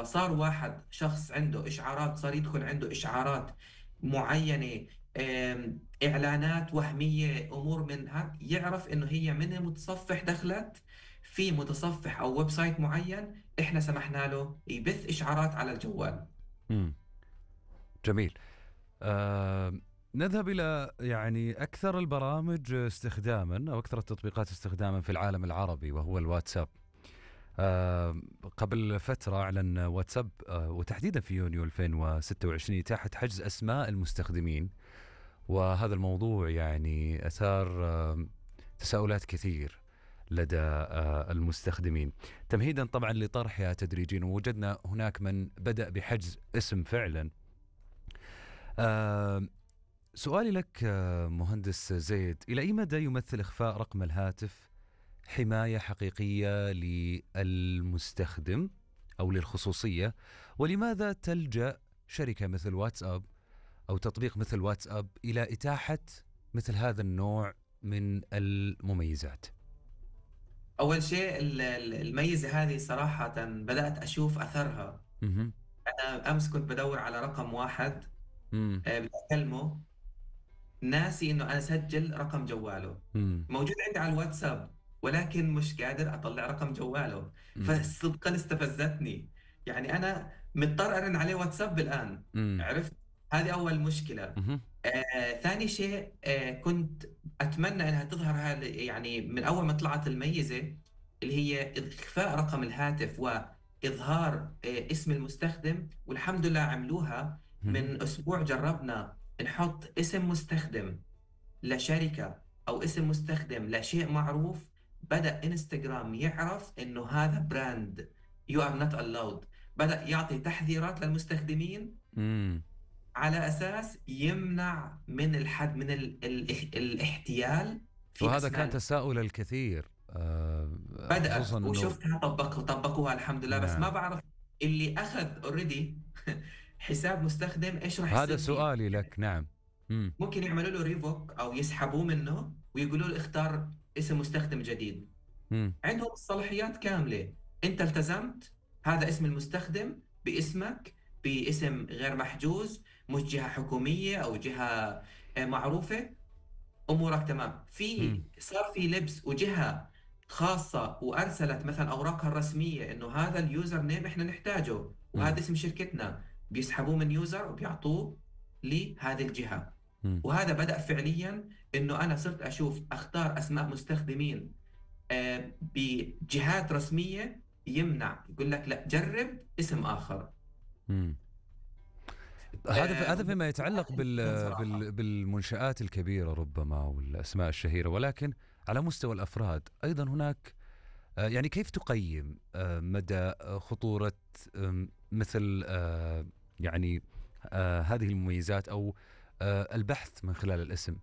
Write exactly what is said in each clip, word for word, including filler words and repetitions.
فصار واحد شخص عنده إشعارات، صار يدخل عنده إشعارات معينة، آم، إعلانات وهمية، أمور منها، يعرف إنه هي من المتصفح دخلت في متصفح أو ويب سايت معين، إحنا سمحنا له يبث إشعارات على الجوال. مم. جميل. آه نذهب إلى يعني أكثر البرامج استخداما أو أكثر التطبيقات استخداما في العالم العربي، وهو الواتساب. آه قبل فترة أعلن واتساب آه وتحديدا في يونيو ألفين وستة وعشرين إتاحة حجز أسماء المستخدمين، وهذا الموضوع يعني أثار آه تساؤلات كثير لدى آه المستخدمين، تمهيدا طبعا لطرحها تدريجيا. ووجدنا هناك من بدأ بحجز اسم فعلا. آه سؤالي لك آه، مهندس زيد، إلى أي مدى يمثل إخفاء رقم الهاتف حماية حقيقية للمستخدم أو للخصوصية؟ ولماذا تلجأ شركة مثل واتساب أو تطبيق مثل واتساب إلى إتاحة مثل هذا النوع من المميزات؟ أول شيء ال- ال- الميزة هذه صراحة بدأت أشوف أثرها. مهم. أنا أمس كنت بدور على رقم واحد، مم. آه، بدي أكلمه، ناسي إنه أنا سجل رقم جواله، مم. موجود عندي على الواتساب، ولكن مش قادر أطلع رقم جواله. مم. فصدقا استفزتني، يعني أنا مضطر أرن عليه واتساب الآن. مم. عرفت؟ هذه أول مشكلة. مهم. آه، ثاني شيء، آه، كنت أتمنى أنها تظهر هذه، يعني من أول ما طلعت الميزة اللي هي إخفاء رقم الهاتف وإظهار آه، اسم المستخدم، والحمد لله عملوها. مهم. من أسبوع جربنا نحط اسم مستخدم لشركة أو اسم مستخدم لشيء معروف، بدأ إنستغرام يعرف إنه هذا براند you are not allowed، بدأ يعطي تحذيرات للمستخدمين مم. على أساس يمنع من الحد من ال ال الاحتيال في وهذا أسماء كان المستخدمين. تساؤل الكثير، آه، خصوصا بدأت أنه وشفتها طبق طبقوها الحمد لله، بس ما نعم. بعرف اللي أخذ اوريدي حساب مستخدم إيش راح هذا يصير فيه. سؤالي لك. نعم. مم. ممكن يعملوا له ريفوك او يسحبوه منه ويقولوا له اختار اسم مستخدم جديد. مم. عندهم الصلاحيات كاملة. انت التزمت، هذا اسم المستخدم باسمك، باسم غير محجوز، مش جهة حكومية او جهة آه، معروفة، امورك تمام. في مم. صار في لبس وجهة خاصة وارسلت مثلا اوراقها الرسمية انه هذا اليوزر نيم احنا نحتاجه مم. وهذا اسم شركتنا، بيسحبوه من يوزر وبيعطوه لهذه الجهة. مم. وهذا بدأ فعليا انه انا صرت اشوف اختار اسماء مستخدمين آه، بجهات رسمية، يمنع يقول لك لا جرب اسم اخر. مم. هذا في- آه، هذا فيما يتعلق جدا بال بال صراحة. بالمنشآت الكبيرة ربما والأسماء الشهيرة، ولكن على مستوى الأفراد أيضا هناك آه، يعني كيف تقيم آه، مدى آه، خطورة آم، مثل آه، يعني آه، هذه المميزات أو آه، البحث من خلال الاسم؟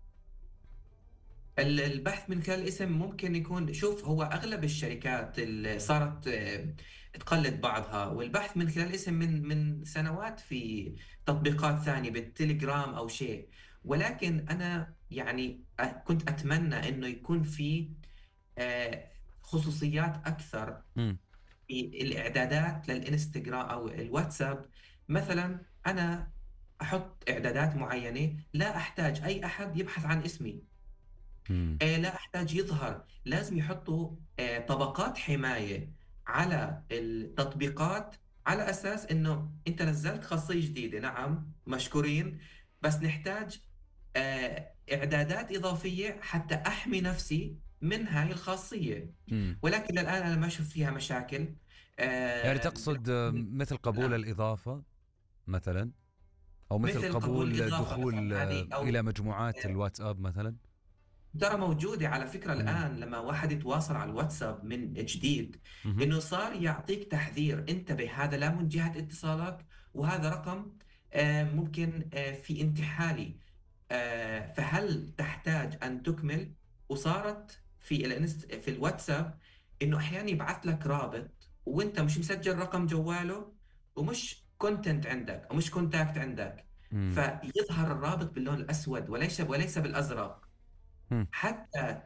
ال- البحث من خلال الاسم ممكن يكون، شوف هو اغلب الشركات اللي صارت آه، تقلد بعضها، والبحث من خلال الاسم من من سنوات في تطبيقات ثانية بالتليجرام او شيء. ولكن انا يعني أ- كنت اتمنى انه يكون في آه، خصوصيات أكثر مم. في الإعدادات للإنستغرام أو الواتساب. مثلا أنا أحط إعدادات معينة، لا أحتاج أي أحد يبحث عن اسمي، مم. آه، لا أحتاج يظهر. لازم يحطوا آه، طبقات حماية على التطبيقات، على أساس إنه أنت نزلت خاصية جديدة، نعم مشكورين، بس نحتاج آه، إعدادات إضافية حتى أحمي نفسي من هاي الخاصية. مم. ولكن للآن أنا ما أشوف فيها مشاكل. يعني آه، تقصد آه، مثل قبول لا، الإضافة مثلا، أو مثل مثل قبول قبول الإضافة دخول مثلا آه، هذه، إلى أو مجموعات الواتساب مثلا؟ ترى موجودة على فكرة مم. الآن لما واحد يتواصل على الواتساب من جديد، مهم. إنه صار يعطيك تحذير، انتبه هذا لا من جهة اتصالك، وهذا رقم آه، ممكن آه، في انتحالي، آه، فهل تحتاج أن تكمل. وصارت في الانست في الواتساب إنه أحيانا يبعث لك رابط وأنت مش مسجل رقم جواله، ومش كونتنت عندك أو مش كونتاكت عندك، مم. فيظهر الرابط باللون الأسود وليس وليس بالأزرق. مم. حتى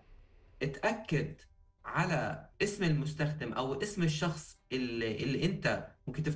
اتأكد على اسم المستخدم أو اسم الشخص اللي, اللي أنت ممكن